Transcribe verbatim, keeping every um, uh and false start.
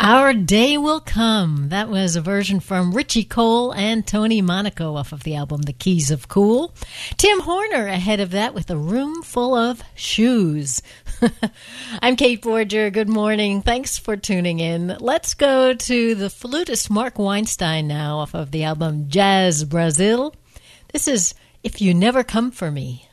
Our Day Will Come. That was a version from Richie Cole and Tony Monaco off of the album The Keys of Cool. Tim Horner ahead of that with A Room Full of Shoes. I'm Kate Borger. Good morning. Thanks for tuning in. Let's go to the flutist Mark Weinstein now off of the album Jazz Brazil. This is If You Never Come For Me.